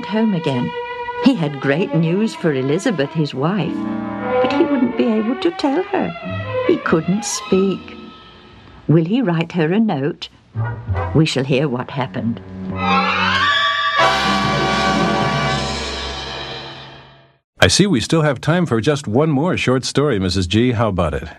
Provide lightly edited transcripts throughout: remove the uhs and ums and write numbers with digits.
home again. He had great news for Elizabeth, his wife, but he wouldn't be able to tell her. He couldn't speak. Will he write her a note? We shall hear what happened. I see we still have time for just one more short story, Mrs. G. How about it?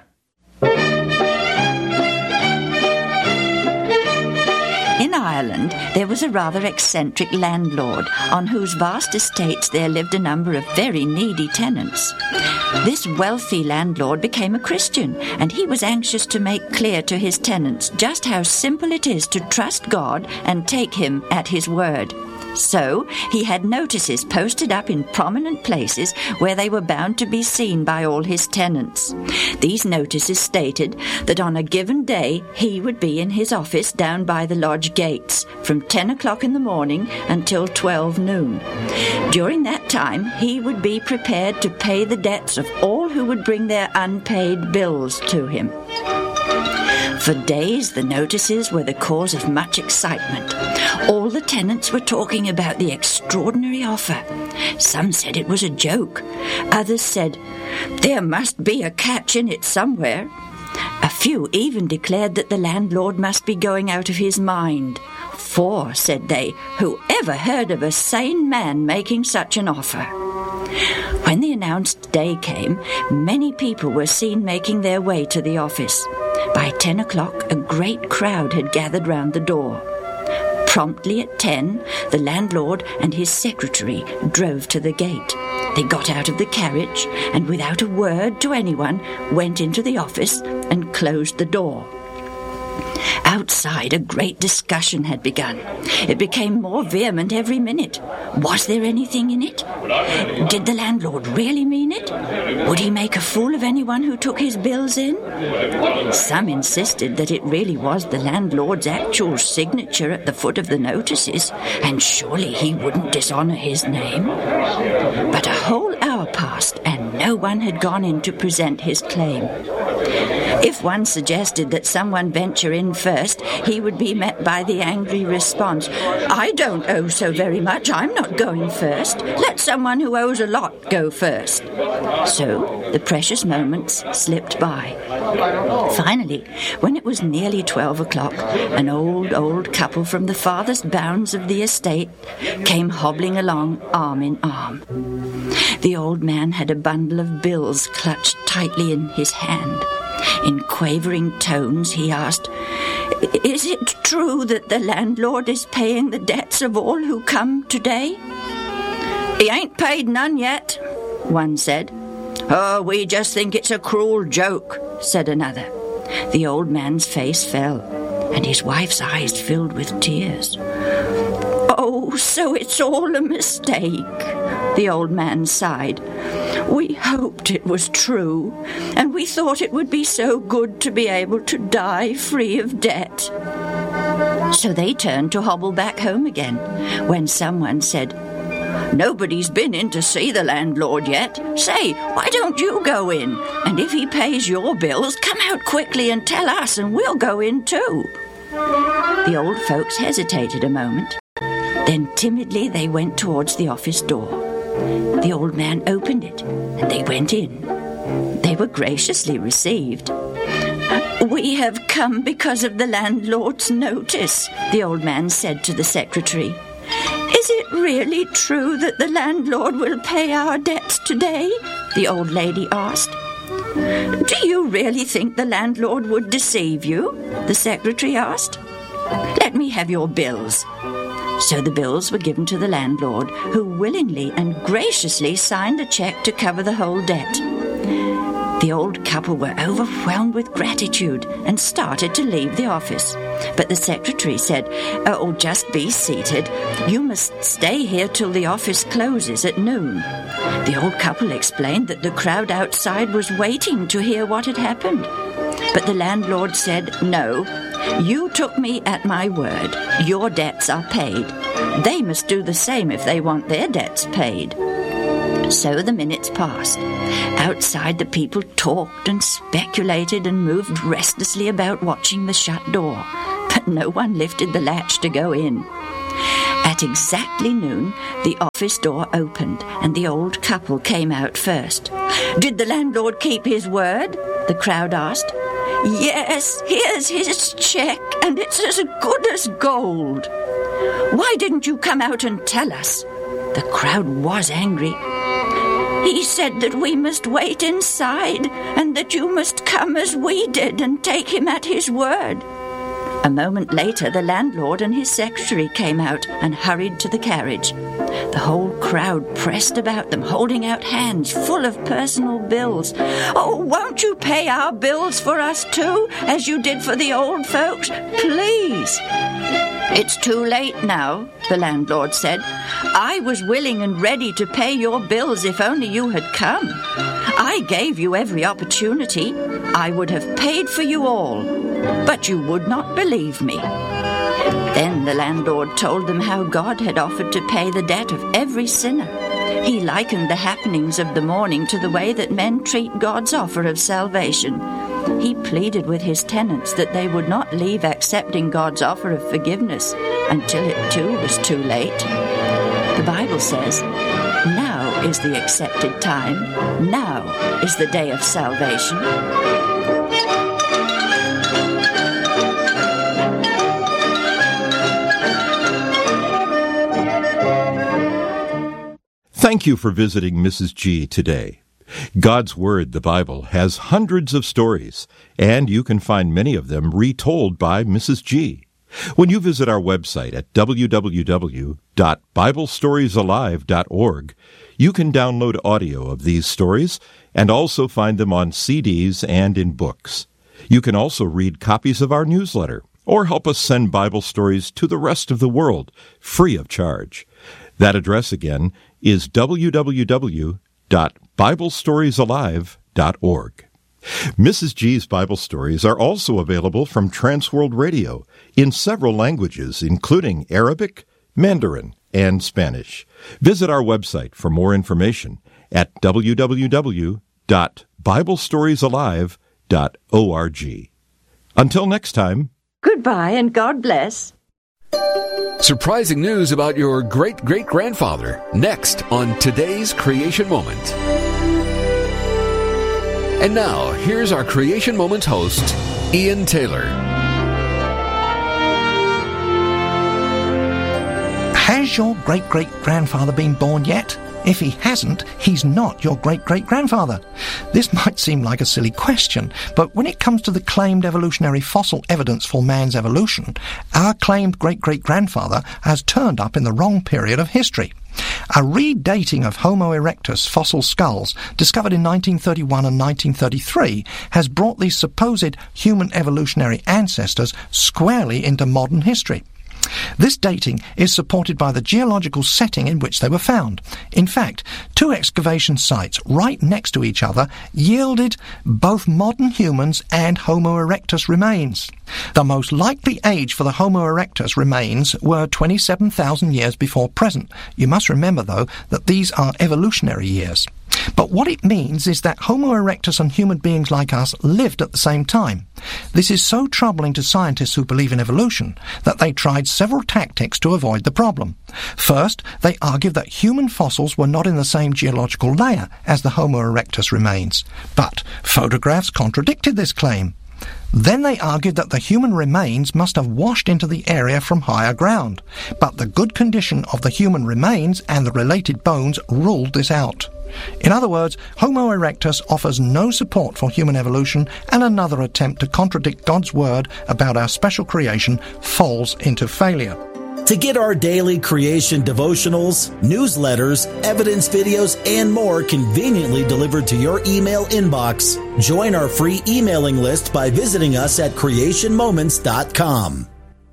In Ireland, there was a rather eccentric landlord on whose vast estates there lived a number of very needy tenants. This wealthy landlord became a Christian, and he was anxious to make clear to his tenants just how simple it is to trust God and take him at his word. So he had notices posted up in prominent places where they were bound to be seen by all his tenants. These notices stated that on a given day he would be in his office down by the lodge gates from 10 o'clock in the morning until 12 noon. During that time he would be prepared to pay the debts of all who would bring their unpaid bills to him. For days, the notices were the cause of much excitement. All the tenants were talking about the extraordinary offer. Some said it was a joke. Others said, there must be a catch in it somewhere. A few even declared that the landlord must be going out of his mind. For, said they, who ever heard of a sane man making such an offer? When the announced day came, many people were seen making their way to the office. By 10 o'clock, a great crowd had gathered round the door. Promptly at 10, the landlord and his secretary drove to the gate. They got out of the carriage and, without a word to anyone, went into the office and closed the door. Outside, a great discussion had begun. It became more vehement every minute. Was there anything in it? Did the landlord really mean it? Would he make a fool of anyone who took his bills in? Some insisted that it really was the landlord's actual signature at the foot of the notices, and surely he wouldn't dishonour his name. But a whole hour passed, and no one had gone in to present his claim. If one suggested that someone venture in first, he would be met by the angry response, I don't owe so very much, I'm not going first. Let someone who owes a lot go first. So the precious moments slipped by. Finally, when it was nearly 12 o'clock, an old couple from the farthest bounds of the estate came hobbling along arm in arm. The old man had a bundle of bills clutched tightly in his hand. In quavering tones, he asked, Is it true that the landlord is paying the debts of all who come today? He ain't paid none yet, one said. Oh, we just think it's a cruel joke, said another. The old man's face fell, and his wife's eyes filled with tears. Oh, so it's all a mistake, the old man sighed. We hoped it was true, and we thought it would be so good to be able to die free of debt. So they turned to hobble back home again, when someone said, Nobody's been in to see the landlord yet. Say, why don't you go in? And if he pays your bills, come out quickly and tell us, and we'll go in too. The old folks hesitated a moment. Then timidly they went towards the office door. The old man opened it, and they went in. They were graciously received. We have come because of the landlord's notice, the old man said to the secretary. Is it really true that the landlord will pay our debts today? The old lady asked. Do you really think the landlord would deceive you? The secretary asked. Let me have your bills. So the bills were given to the landlord, who willingly and graciously signed a cheque to cover the whole debt. The old couple were overwhelmed with gratitude and started to leave the office. But the secretary said, Oh, just be seated. You must stay here till the office closes at noon. The old couple explained that the crowd outside was waiting to hear what had happened. But the landlord said, No, you took me at my word. Your debts are paid. They must do the same if they want their debts paid. So the minutes passed. Outside, the people talked and speculated and moved restlessly about watching the shut door. But no one lifted the latch to go in. At At exactly noon, the office door opened and the old couple came out first. "Did the landlord keep his word?" the crowd asked. "Yes, here's his cheque, and it's as good as gold." "Why didn't you come out and tell us?" The crowd was angry. "He said that we must wait inside, and that you must come as we did and take him at his word." A moment later, the landlord and his secretary came out and hurried to the carriage. The whole crowd pressed about them, holding out hands full of personal bills. "Oh, won't you pay our bills for us too, as you did for the old folks? Please." "It's too late now," the landlord said. "I was willing and ready to pay your bills if only you had come. I gave you every opportunity. I would have paid for you all, but you would not believe me." Then the landlord told them how God had offered to pay the debt of every sinner. He likened the happenings of the morning to the way that men treat God's offer of salvation. He pleaded with his tenants that they would not leave accepting God's offer of forgiveness until it too was too late. The Bible says, "Now is the accepted time. Now is the day of salvation." Thank you for visiting Mrs. G today. God's Word, the Bible, has hundreds of stories, and you can find many of them retold by Mrs. G. When you visit our website at www.biblestoriesalive.org, you can download audio of these stories and also find them on CDs and in books. You can also read copies of our newsletter or help us send Bible stories to the rest of the world free of charge. That address again is www.biblestoriesalive.org. Mrs. G's Bible stories are also available from Transworld Radio in several languages, including Arabic, Mandarin, and Spanish. Visit our website for more information at www.biblestoriesalive.org. Until next time. Goodbye and God bless. Surprising news about your great-great-grandfather, next on today's Creation Moment. And now, here's our Creation Moment host, Ian Taylor. Has your great-great-grandfather been born yet? If he hasn't, he's not your great-great-grandfather. This might seem like a silly question, but when it comes to the claimed evolutionary fossil evidence for man's evolution, our claimed great-great-grandfather has turned up in the wrong period of history. A redating of Homo erectus fossil skulls discovered in 1931 and 1933 has brought these supposed human evolutionary ancestors squarely into modern history. This dating is supported by the geological setting in which they were found. In fact, two excavation sites right next to each other yielded both modern humans and Homo erectus remains. The most likely age for the Homo erectus remains were 27,000 years before present. You must remember, though, that these are evolutionary years. But what it means is that Homo erectus and human beings like us lived at the same time. This is so troubling to scientists who believe in evolution that they tried several tactics to avoid the problem. First, they argued that human fossils were not in the same geological layer as the Homo erectus remains. But photographs contradicted this claim. Then they argued that the human remains must have washed into the area from higher ground. But the good condition of the human remains and the related bones ruled this out. In other words, Homo erectus offers no support for human evolution, and another attempt to contradict God's word about our special creation falls into failure. To get our daily creation devotionals, newsletters, evidence videos, and more conveniently delivered to your email inbox, join our free emailing list by visiting us at creationmoments.com.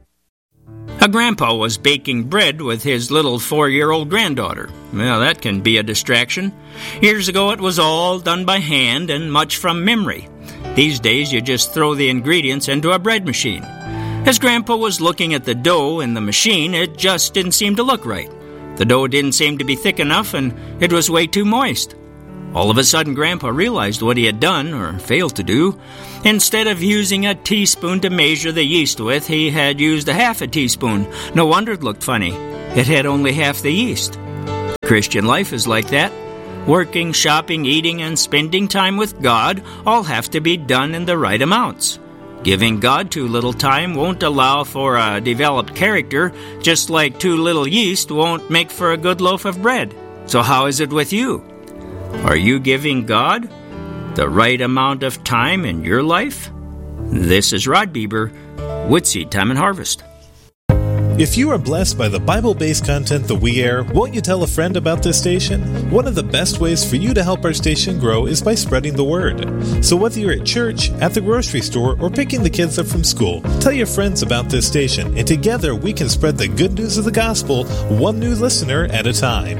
A grandpa was baking bread with his little 4-year-old granddaughter. Well, that can be a distraction. Years ago, it was all done by hand and much from memory. These days, you just throw the ingredients into a bread machine. As Grandpa was looking at the dough in the machine, it just didn't seem to look right. The dough didn't seem to be thick enough, and it was way too moist. All of a sudden, Grandpa realized what he had done, or failed to do. Instead of using a teaspoon to measure the yeast with, he had used a half a teaspoon. No wonder it looked funny. it had only half the yeast. Christian life is like that. Working, shopping, eating, and spending time with God all have to be done in the right amounts. Giving God too little time won't allow for a developed character, just like too little yeast won't make for a good loaf of bread. So how is it with you? Are you giving God the right amount of time in your life? This is Rod Bieber with Seed Time and Harvest. If you are blessed by the Bible-based content that we air, won't you tell a friend about this station? One of the best ways for you to help our station grow is by spreading the word. So whether you're at church, at the grocery store, or picking the kids up from school, tell your friends about this station, and together we can spread the good news of the gospel, one new listener at a time.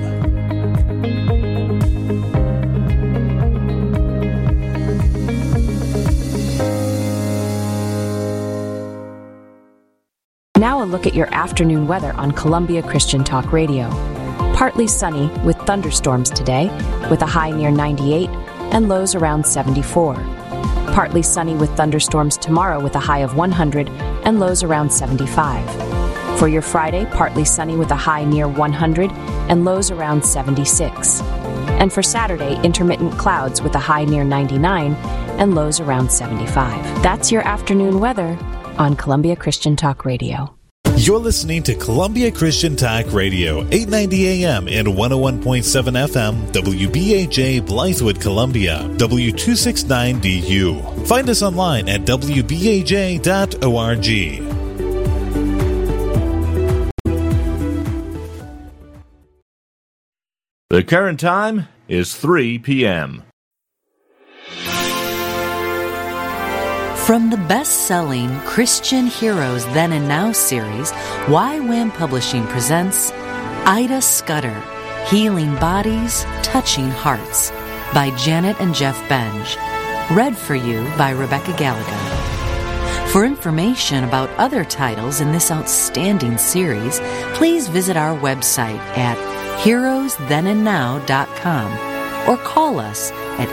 Now a look at your afternoon weather on Columbia Christian Talk Radio. Partly sunny with thunderstorms today, with a high near 98 and lows around 74. Partly sunny with thunderstorms tomorrow with a high of 100 and lows around 75. For your Friday, partly sunny with a high near 100 and lows around 76. And for Saturday, intermittent clouds with a high near 99 and lows around 75. That's your afternoon weather on Columbia Christian Talk Radio. You're listening to Columbia Christian Talk Radio, 890 AM and 101.7 FM, WBAJ Blythewood, Columbia, W269DU. Find us online at WBAJ.org. The current time is 3 p.m. From the best-selling Christian Heroes Then and Now series, YWAM Publishing presents Ida Scudder, Healing Bodies, Touching Hearts, by Janet and Jeff Benge. Read for you by Rebecca Gallagher. For information about other titles in this outstanding series, please visit our website at heroesthenandnow.com or call us at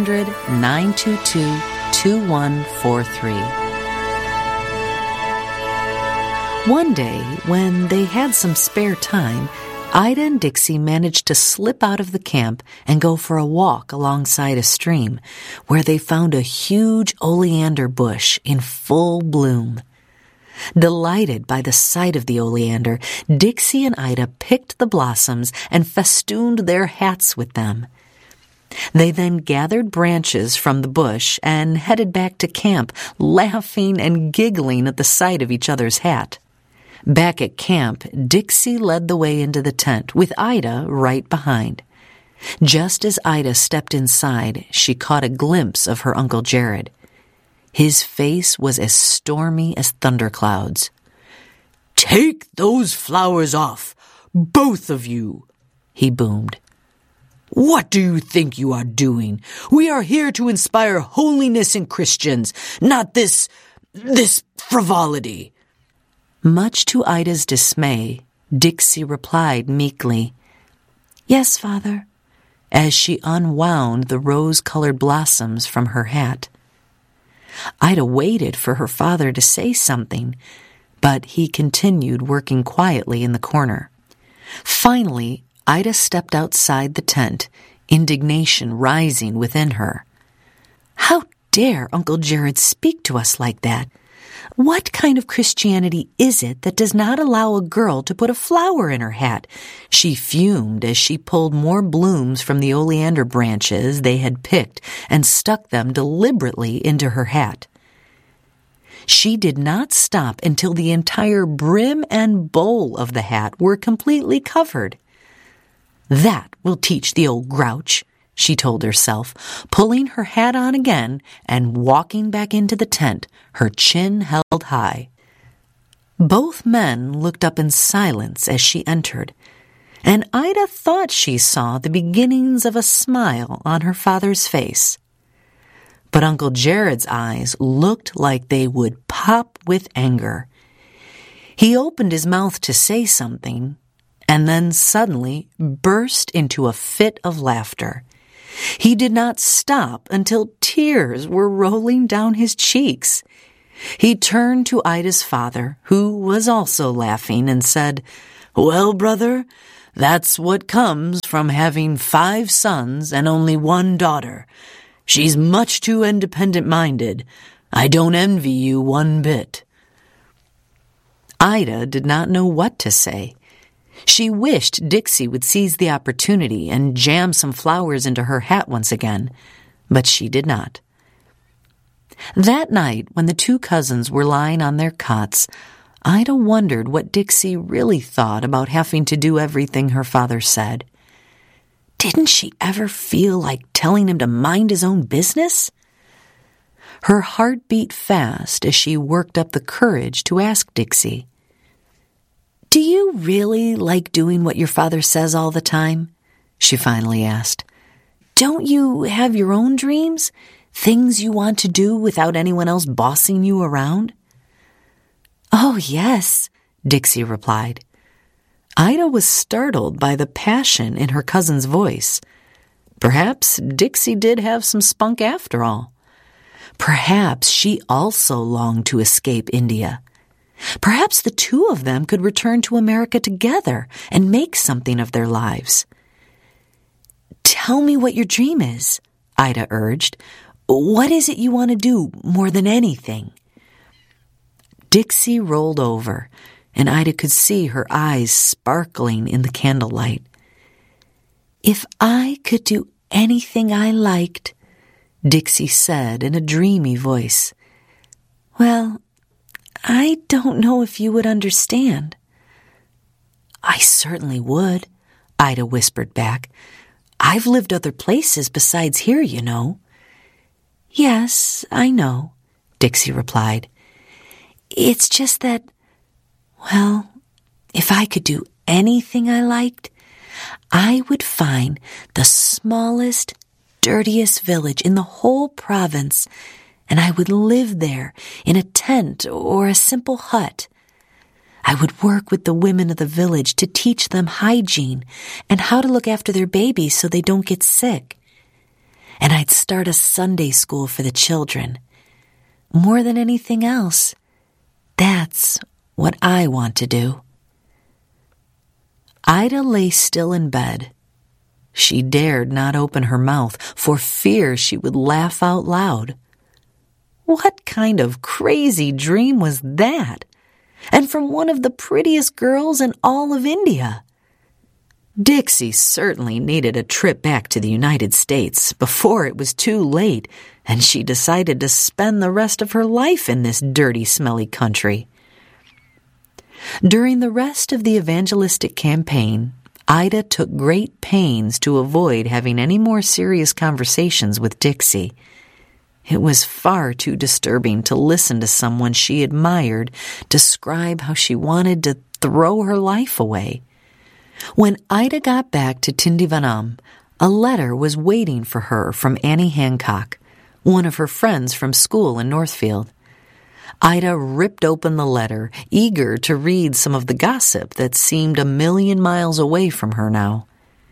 800-922-2143. One day, when they had some spare time, Ida and Dixie managed to slip out of the camp and go for a walk alongside a stream, where they found a huge oleander bush in full bloom. Delighted by the sight of the oleander, Dixie and Ida picked the blossoms and festooned their hats with them. They then gathered branches from the bush and headed back to camp, laughing and giggling at the sight of each other's hat. Back at camp, Dixie led the way into the tent, with Ida right behind. Just as Ida stepped inside, she caught a glimpse of her Uncle Jared. His face was as stormy as thunderclouds. "Take those flowers off, both of you," he boomed. "What do you think you are doing? We are here to inspire holiness in Christians, not this frivolity." Much to Ida's dismay, Dixie replied meekly, "Yes, Father," as she unwound the rose-colored blossoms from her hat. Ida waited for her father to say something, but he continued working quietly in the corner. Finally, Ida stepped outside the tent, indignation rising within her. How dare Uncle Jared speak to us like that? What kind of Christianity is it that does not allow a girl to put a flower in her hat? She fumed as she pulled more blooms from the oleander branches they had picked and stuck them deliberately into her hat. She did not stop until the entire brim and bowl of the hat were completely covered. "That will teach the old grouch," she told herself, pulling her hat on again and walking back into the tent, her chin held high. Both men looked up in silence as she entered, and Ida thought she saw the beginnings of a smile on her father's face. But Uncle Jared's eyes looked like they would pop with anger. He opened his mouth to say something, and then suddenly burst into a fit of laughter. He did not stop until tears were rolling down his cheeks. He turned to Ida's father, who was also laughing, and said, Well, brother, that's what comes from having 5 sons and only 1 daughter. She's much too independent-minded. I don't envy you one bit." Ida did not know what to say. She wished Dixie would seize the opportunity and jam some flowers into her hat once again, but she did not. That night, when the 2 cousins were lying on their cots, Ida wondered what Dixie really thought about having to do everything her father said. Didn't she ever feel like telling him to mind his own business? Her heart beat fast as she worked up the courage to ask Dixie, "Do you really like doing what your father says all the time?" she finally asked. "Don't you have your own dreams, things you want to do without anyone else bossing you around?" "Oh, yes," Dixie replied. Ida was startled by the passion in her cousin's voice. Perhaps Dixie did have some spunk after all. Perhaps she also longed to escape India. Perhaps the 2 of them could return to America together and make something of their lives. "Tell me what your dream is," Ida urged. "What is it you want to do more than anything?" Dixie rolled over, and Ida could see her eyes sparkling in the candlelight. "If I could do anything I liked," Dixie said in a dreamy voice, "well, I don't know if you would understand." "I certainly would," Ida whispered back. "I've lived other places besides here, you know." "Yes, I know," Dixie replied. "It's just that, well, if I could do anything I liked, I would find the smallest, dirtiest village in the whole province, and I would live there in a tent or a simple hut. I would work with the women of the village to teach them hygiene and how to look after their babies so they don't get sick. And I'd start a Sunday school for the children. More than anything else, that's what I want to do." Ida lay still in bed. She dared not open her mouth for fear she would laugh out loud. What kind of crazy dream was that? And from one of the prettiest girls in all of India. Dixie certainly needed a trip back to the United States before it was too late, and she decided to spend the rest of her life in this dirty, smelly country. During the rest of the evangelistic campaign, Ida took great pains to avoid having any more serious conversations with Dixie. It was far too disturbing to listen to someone she admired describe how she wanted to throw her life away. When Ida got back to Tindivanam, a letter was waiting for her from Annie Hancock, one of her friends from school in Northfield. Ida ripped open the letter, eager to read some of the gossip that seemed a million miles away from her now.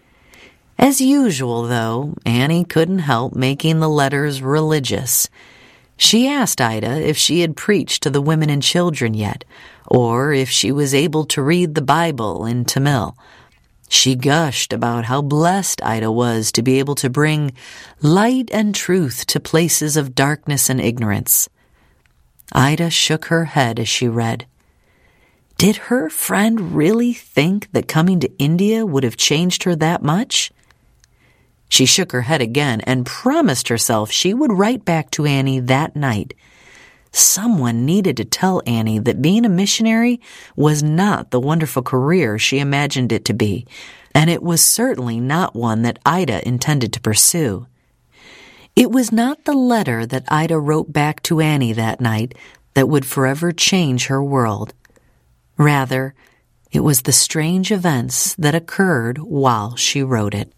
As usual, though, Annie couldn't help making the letters religious. She asked Ida if she had preached to the women and children yet, or if she was able to read the Bible in Tamil. She gushed about how blessed Ida was to be able to bring light and truth to places of darkness and ignorance. Ida shook her head as she read. Did her friend really think that coming to India would have changed her that much? She shook her head again and promised herself she would write back to Annie that night. Someone needed to tell Annie that being a missionary was not the wonderful career she imagined it to be, and it was certainly not one that Ida intended to pursue. It was not the letter that Ida wrote back to Annie that night that would forever change her world. Rather, it was the strange events that occurred while she wrote it.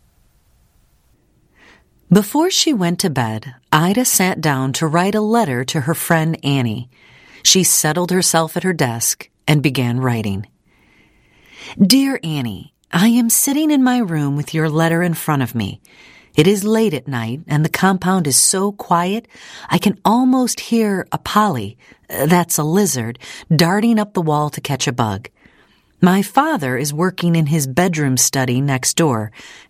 Before she went to bed, Ida sat down to write a letter to her friend Annie. She settled herself at her desk and began writing. Dear Annie, I am sitting in my room with your letter in front of me. It is late at night, and the compound is so quiet I can almost hear a polly, that's a lizard, darting up the wall to catch a bug. My father is working in his bedroom study next door,